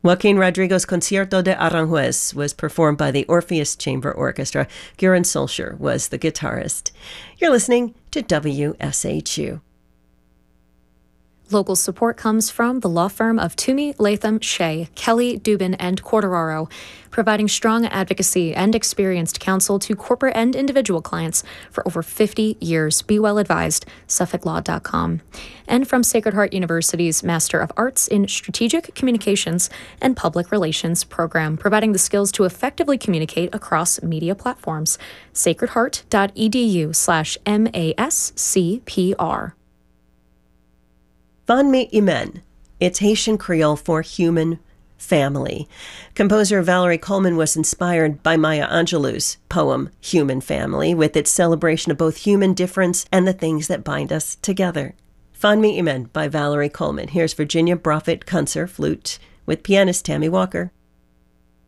Joaquin Rodrigo's Concierto de Aranjuez was performed by the Orpheus Chamber Orchestra. Göran Solskjaer was the guitarist. You're listening to WSHU. Local support comes from the law firm of Toomey, Latham, Shea, Kelly, Dubin, and Quartararo, providing strong advocacy and experienced counsel to corporate and individual clients for over 50 years. Be well advised, SuffolkLaw.com. And from Sacred Heart University's Master of Arts in Strategic Communications and Public Relations program, providing the skills to effectively communicate across media platforms. sacredheart.edu/MASCPR. Van Me Imen. It's Haitian Creole for human family. Composer Valerie Coleman was inspired by Maya Angelou's poem Human Family, with its celebration of both human difference and the things that bind us together. Van Me Imen by Valerie Coleman. Here's Virginia Prophet Kunzer, flute, with pianist Tammy Walker.